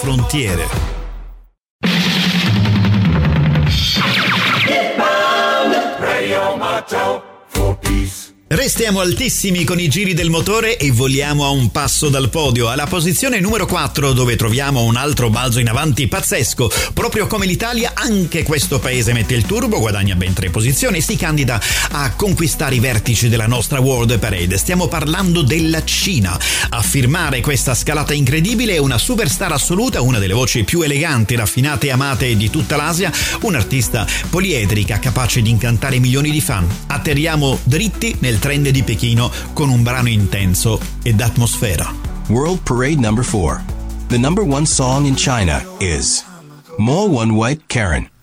frontiere. Restiamo altissimi con i giri del motore e voliamo a un passo dal podio, alla posizione numero 4, dove troviamo un altro balzo in avanti pazzesco. Proprio come l'Italia, anche questo paese mette il turbo, guadagna ben 3 posizioni e si candida a conquistare i vertici della nostra World Parade. Stiamo parlando della Cina. A firmare questa scalata incredibile è una superstar assoluta, una delle voci più eleganti, raffinate e amate di tutta l'Asia, un'artista poliedrica capace di incantare milioni di fan. Atterriamo dritti nel trend di Pechino con un brano intenso e d'atmosfera. World Parade number 4. The number 1 song in China is Mo One White Karen.